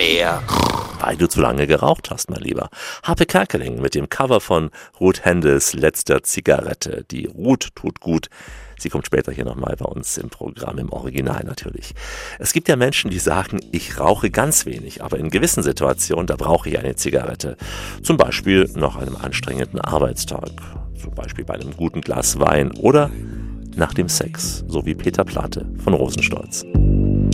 mehr. Weil du zu lange geraucht hast, mein Lieber. Harpe Kerkeling mit dem Cover von Ruth Händels letzter Zigarette. Die Ruth tut gut. Sie kommt später hier nochmal bei uns im Programm, im Original natürlich. Es gibt ja Menschen, die sagen, ich rauche ganz wenig, aber in gewissen Situationen, da brauche ich eine Zigarette. Zum Beispiel nach einem anstrengenden Arbeitstag. Zum Beispiel bei einem guten Glas Wein oder nach dem Sex, so wie Peter Plate von Rosenstolz.